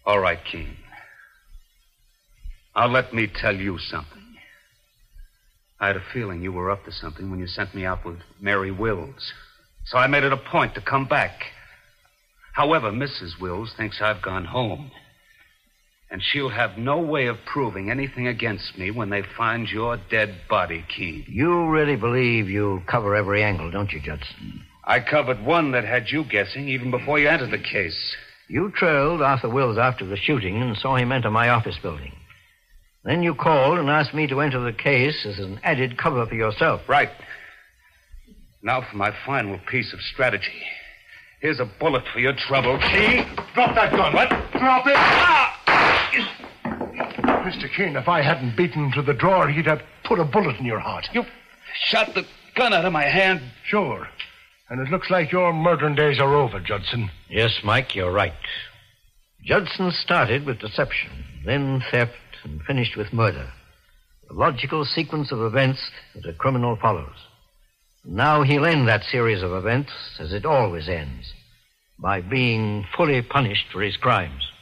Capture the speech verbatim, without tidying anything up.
All right, Keene. Now, let me tell you something. I had a feeling you were up to something when you sent me out with Mary Wills. So I made it a point to come back. However, Missus Wills thinks I've gone home. And she'll have no way of proving anything against me when they find your dead body, Keene. You really believe you'll cover every angle, don't you, Judson? I covered one that had you guessing even before you entered the case. You trailed Arthur Wills after the shooting and saw him enter my office building. Then you called and asked me to enter the case as an added cover for yourself. Right. Now for my final piece of strategy. Here's a bullet for your trouble, Keene. Drop that gun. What? Drop it. Ah! Mister Keene, if I hadn't beaten him to the drawer, he'd have put a bullet in your heart. You shot the gun out of my hand. Sure. And it looks like your murdering days are over, Judson. Yes, Mike, you're right. Judson started with deception, then theft, and finished with murder. A logical sequence of events that a criminal follows. Now he'll end that series of events as it always ends, by being fully punished for his crimes.